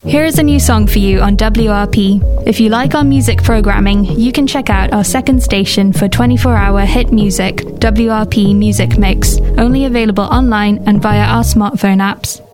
Here is a new song for you on WRP. If you like our music programming, you can check out our second station for 24-hour hit music, WRP Music Mix, only available online and via our smartphone apps.